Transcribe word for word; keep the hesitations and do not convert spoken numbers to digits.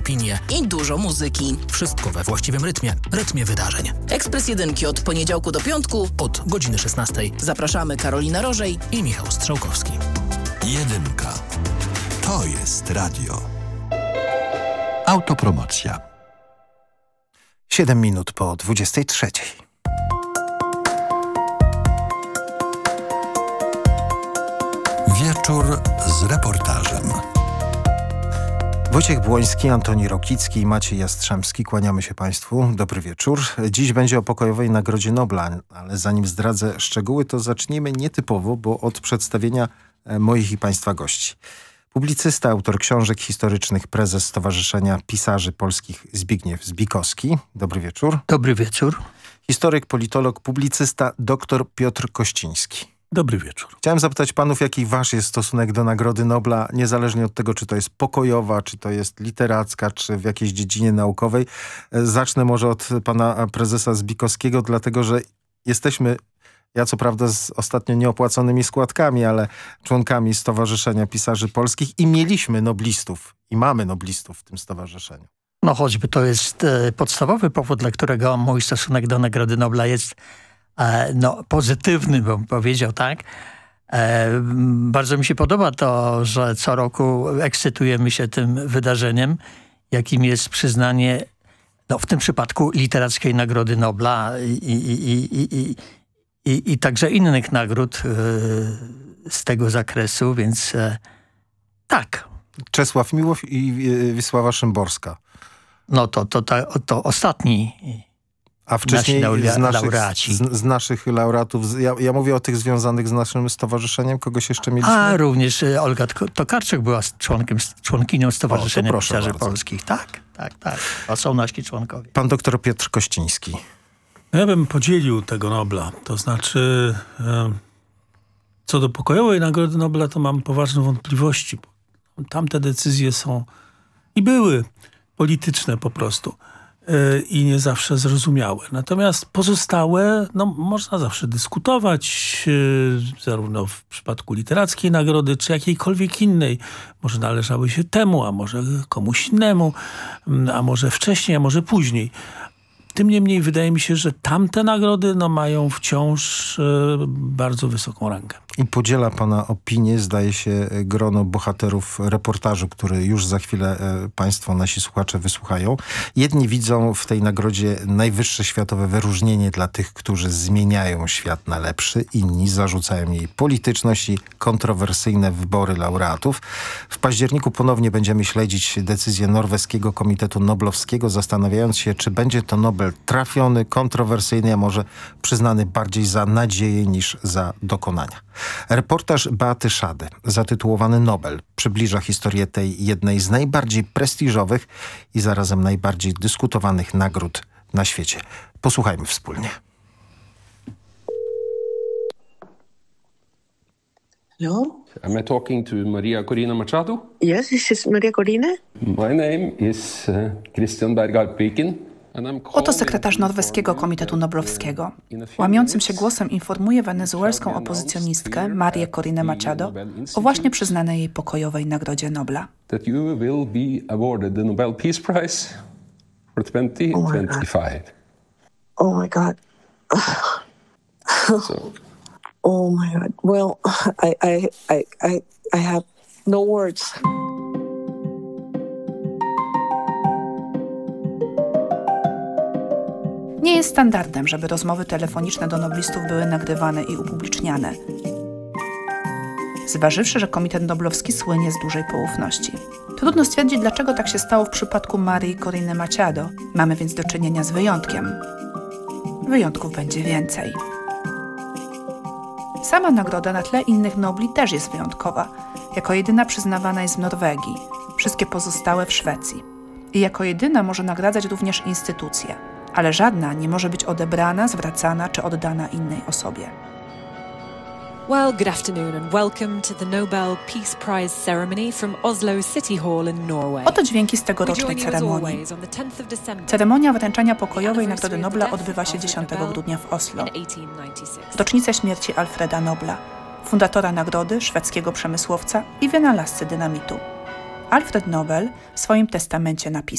opinie i dużo muzyki. Wszystko we właściwym rytmie, rytmie wydarzeń. Ekspres Jedynki od poniedziałku do piątku od godziny szesnastej. Zapraszamy Karolina Rożej i Michał Strzałkowski. Jedynka. To jest radio. Autopromocja. Siedem minut po dwudziestej trzeciej. Wieczór z reportażem. Wojciech Błoński, Antoni Rokicki i Maciej Jastrzębski. Kłaniamy się Państwu. Dobry wieczór. Dziś będzie o pokojowej Nagrodzie Nobla, ale zanim zdradzę szczegóły, to zacznijmy nietypowo, bo od przedstawienia moich i Państwa gości. Publicysta, autor książek historycznych, prezes Stowarzyszenia Pisarzy Polskich Zbigniew Zbikowski. Dobry wieczór. Dobry wieczór. Historyk, politolog, publicysta, dr Piotr Kościński. Dobry wieczór. Chciałem zapytać panów, jaki wasz jest stosunek do Nagrody Nobla, niezależnie od tego, czy to jest pokojowa, czy to jest literacka, czy w jakiejś dziedzinie naukowej. Zacznę może od pana prezesa Zbikowskiego, dlatego że jesteśmy, ja co prawda z ostatnio nieopłaconymi składkami, ale członkami Stowarzyszenia Pisarzy Polskich i mieliśmy noblistów i mamy noblistów w tym stowarzyszeniu. No choćby to jest e, podstawowy powód, dla którego mój stosunek do Nagrody Nobla jest e, no, pozytywny, bym powiedział, tak. E, bardzo mi się podoba to, że co roku ekscytujemy się tym wydarzeniem, jakim jest przyznanie, no w tym przypadku literackiej Nagrody Nobla i, i, i, i, i I, I także innych nagród y, z tego zakresu, więc y, tak. Czesław Miłosz i Wisława Szymborska. No to, to, to, to ostatni. A wcześniej nasi z, naszych, laureaci. Z, z naszych laureatów, ja, ja mówię o tych związanych z naszym stowarzyszeniem, kogoś jeszcze mieliśmy? A również y, Olga Tokarczuk była członkiem, członkinią Stowarzyszenia o, Pisarzy bardzo. Polskich. Tak, tak, tak. To są nasi członkowie. Pan doktor Piotr Kościński. Ja bym podzielił tego Nobla. To znaczy, e, co do pokojowej Nagrody Nobla, to mam poważne wątpliwości. Tamte decyzje są i były polityczne po prostu e, i nie zawsze zrozumiałe. Natomiast pozostałe, no można zawsze dyskutować, e, zarówno w przypadku literackiej nagrody, czy jakiejkolwiek innej. Może należały się temu, a może komuś innemu, a może wcześniej, a może później. Tym niemniej wydaje mi się, że tamte nagrody no, mają wciąż e, bardzo wysoką rangę. I podziela pana opinię, zdaje się, grono bohaterów reportażu, który już za chwilę e, państwo, nasi słuchacze wysłuchają. Jedni widzą w tej nagrodzie najwyższe światowe wyróżnienie dla tych, którzy zmieniają świat na lepszy. Inni zarzucają jej polityczność i kontrowersyjne wybory laureatów. W październiku ponownie będziemy śledzić decyzję Norweskiego Komitetu Noblowskiego, zastanawiając się, czy będzie to Nobel trafiony, kontrowersyjny, a może przyznany bardziej za nadzieję niż za dokonania. Reportaż Beaty Szady, zatytułowany Nobel, przybliża historię tej jednej z najbardziej prestiżowych i zarazem najbardziej dyskutowanych nagród na świecie. Posłuchajmy wspólnie. Hello? Am I talking to Maria Corina Machado? Yes, this is Maria Corina. My name is uh, Christian Berg-Alpviken. Oto sekretarz Norweskiego Komitetu Noblowskiego. Łamiącym się głosem informuje wenezuelską opozycjonistkę Marię Corinę Machado o właśnie przyznanej jej pokojowej Nagrodzie Nobla. That you will be awarded the Nobel Peace Prize for twenty twenty-five. Oh my God. So. Oh my God. Well, I, I, I, I, I have no words. Nie jest standardem, żeby rozmowy telefoniczne do noblistów były nagrywane i upubliczniane. Zważywszy, że Komitet Noblowski słynie z dużej poufności. Trudno stwierdzić, dlaczego tak się stało w przypadku Marii Coriny Machado. Mamy więc do czynienia z wyjątkiem. Wyjątków będzie więcej. Sama nagroda na tle innych nobli też jest wyjątkowa. Jako jedyna przyznawana jest w Norwegii, wszystkie pozostałe w Szwecji. I jako jedyna może nagradzać również instytucje. Ale żadna nie może być odebrana, zwracana czy oddana innej osobie. Well, good afternoon and welcome to the Nobel Peace Prize ceremony from Oslo City Hall in Norway. Oto dźwięki z tegorocznej ceremonii. Ceremonia wręczania pokojowej Nagrody Nobla odbywa się dziesiątego grudnia w Oslo. W rocznicę śmierci Alfreda Nobla, fundatora nagrody, szwedzkiego przemysłowca i wynalazcy dynamitu. Alfred Nobel w swoim testamencie napisał: